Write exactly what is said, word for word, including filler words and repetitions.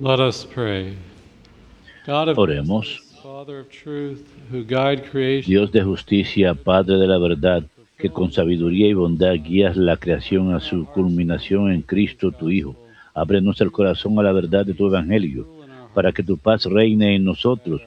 Let us pray. God of Oremos. Father of truth, who guide creation, Dios de justicia, Padre de la verdad, que con sabiduría y bondad guías la creación a su culminación en Cristo, tu Hijo. Ábrenos el corazón a la verdad de tu Evangelio, para que tu paz reine en nosotros